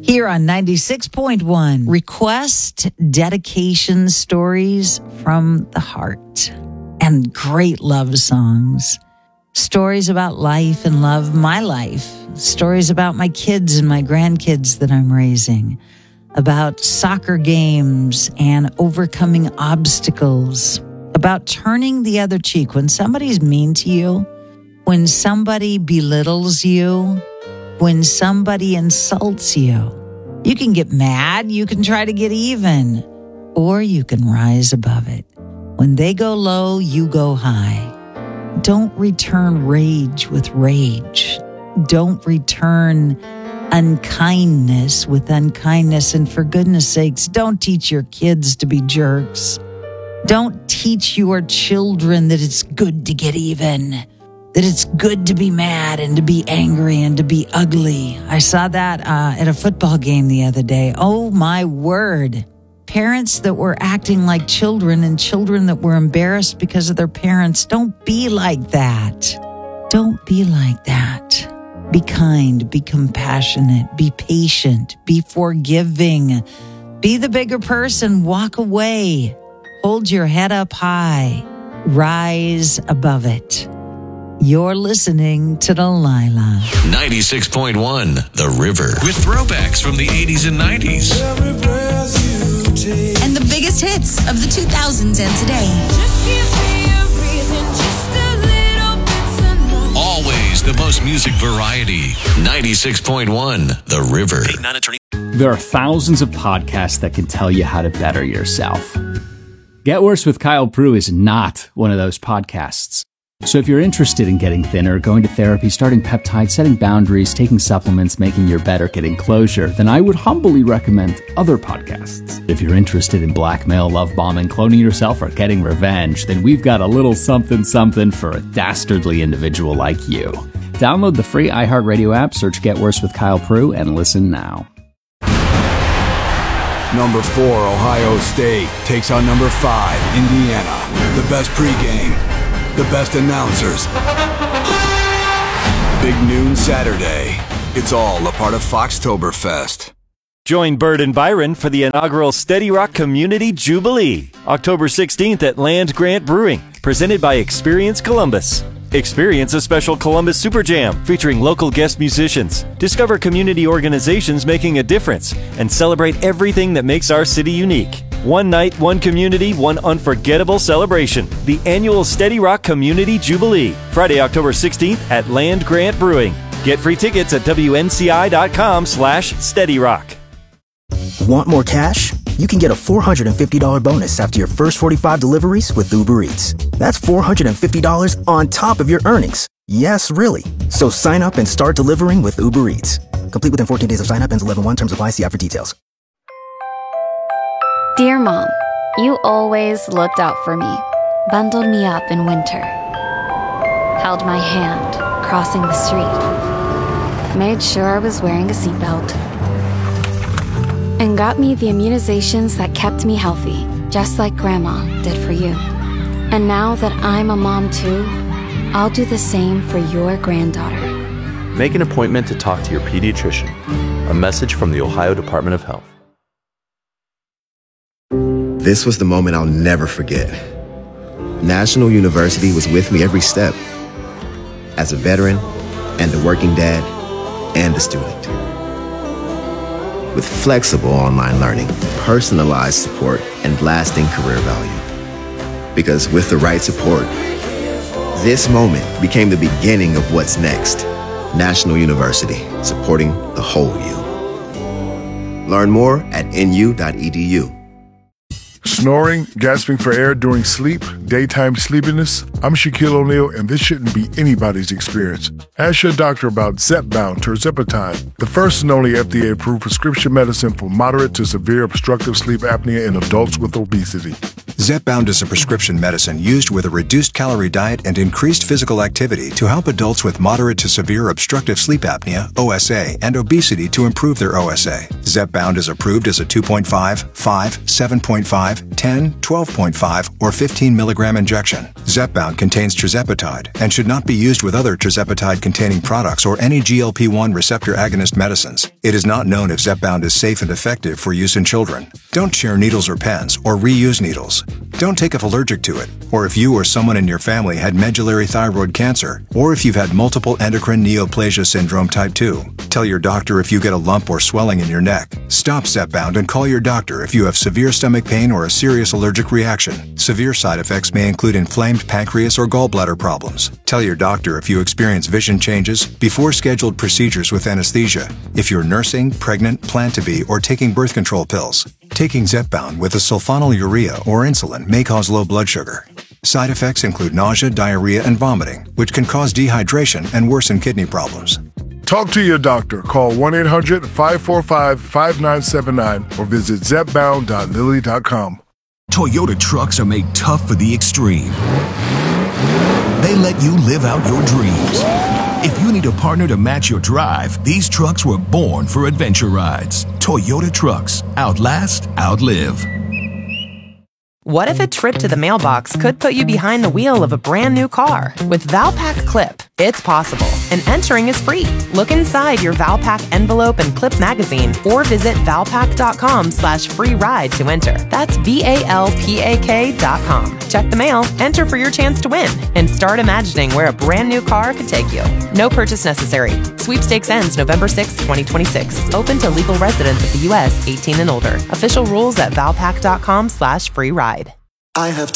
Here on 96.1, request dedication stories from the heart and great love songs. Stories about life and love, my life. Stories about my kids and my grandkids that I'm raising. About soccer games and overcoming obstacles. About turning the other cheek when somebody's mean to you, when somebody belittles you, when somebody insults you. You can get mad, you can try to get even, or you can rise above it. When they go low, you go high. Don't return rage with rage. Don't return unkindness with unkindness. And for goodness sakes, don't teach your kids to be jerks. Don't teach your children that it's good to get even, that it's good to be mad and to be angry and to be ugly. I saw that at a football game the other day. Oh, my word. Parents that were acting like children and children that were embarrassed because of their parents. Don't be like that. Don't be like that. Be kind, be compassionate, be patient, be forgiving. Be the bigger person, walk away. Hold your head up high. Rise above it. You're listening to Delilah. 96.1 The River. With throwbacks from the 80s and 90s. And the biggest hits of the 2000s and today. Always the most music variety. 96.1 The River. There are thousands of podcasts that can tell you how to better yourself. Get Worse with Kyle Prue is not one of those podcasts. So if you're interested in getting thinner, going to therapy, starting peptides, setting boundaries, taking supplements, making your better, getting closure, then I would humbly recommend other podcasts. If you're interested in blackmail, love bombing, cloning yourself, or getting revenge, then we've got a little something something for a dastardly individual like you. Download the free iHeartRadio app, search Get Worse with Kyle Prue, and listen now. Number 4, Ohio State takes on number 5, Indiana. The best pregame. The best announcers. Big noon Saturday. It's all a part of Foxtoberfest. Join Bird and Byron for the inaugural Steady Rock Community Jubilee, October 16th at Land Grant Brewing, presented by Experience Columbus. Experience a special Columbus Super Jam featuring local guest musicians. Discover community organizations making a difference and celebrate everything that makes our city unique. One night, one community, one unforgettable celebration. The annual Steady Rock Community Jubilee, Friday, October 16th at Land Grant Brewing. Get free tickets at WNCI.com/SteadyRock. Want more cash? You can get a $450 bonus after your first 45 deliveries with Uber Eats. That's $450 on top of your earnings. Yes, really. So sign up and start delivering with Uber Eats. Complete within 14 days of sign up. Ends 11/1. Terms apply. See app for details. Dear Mom, you always looked out for me, bundled me up in winter, held my hand crossing the street, made sure I was wearing a seatbelt, and got me the immunizations that kept me healthy, just like Grandma did for you. And now that I'm a mom too, I'll do the same for your granddaughter. Make an appointment to talk to your pediatrician. A message from the Ohio Department of Health. This was the moment I'll never forget. National University was with me every step. As a veteran, and a working dad, and a student. With flexible online learning, personalized support, and lasting career value. Because with the right support, this moment became the beginning of what's next. National University, supporting the whole you. Learn more at nu.edu. Snoring, gasping for air during sleep, daytime sleepiness? I'm Shaquille O'Neal, and this shouldn't be anybody's experience. Ask your doctor about Zepbound tirzepatide, the first and only FDA-approved prescription medicine for moderate to severe obstructive sleep apnea in adults with obesity. Zepbound is a prescription medicine used with a reduced calorie diet and increased physical activity to help adults with moderate to severe obstructive sleep apnea, OSA, and obesity to improve their OSA. Zepbound is approved as a 2.5, 5, 7.5, 10, 12.5, or 15 milligram injection. Zepbound contains tirzepatide and should not be used with other tirzepatide-containing products or any GLP-1 receptor agonist medicines. It is not known if Zepbound is safe and effective for use in children. Don't share needles or pens or reuse needles. Don't take if allergic to it, or if you or someone in your family had medullary thyroid cancer, or if you've had multiple endocrine neoplasia syndrome type 2. Tell your doctor if you get a lump or swelling in your neck. Stop Zepbound and call your doctor if you have severe stomach pain or a serious allergic reaction. Severe side effects may include inflamed pancreas or gallbladder problems. Tell your doctor if you experience vision changes before scheduled procedures with anesthesia, if you're nursing, pregnant, plan to be, or taking birth control pills. Taking Zepbound with a sulfonylurea or insulin may cause low blood sugar. Side effects include nausea, diarrhea, and vomiting, which can cause dehydration and worsen kidney problems. Talk to your doctor. Call 1-800-545-5979 or visit zepbound.lilly.com. Toyota trucks are made tough for the extreme. They let you live out your dreams. If you need a partner to match your drive, these trucks were born for adventure rides. Toyota trucks. Outlast, outlive. What if a trip to the mailbox could put you behind the wheel of a brand new car? With Valpak Clip, it's possible, and entering is free. Look inside your Valpak envelope and clip magazine, or visit valpak.com/free ride to enter. That's VALPAK.com. Check the mail, enter for your chance to win, and start imagining where a brand new car could take you. No purchase necessary. Sweepstakes ends November 6, 2026. Open to legal residents of the U.S. 18 and older. Official rules at valpak.com/free ride. I have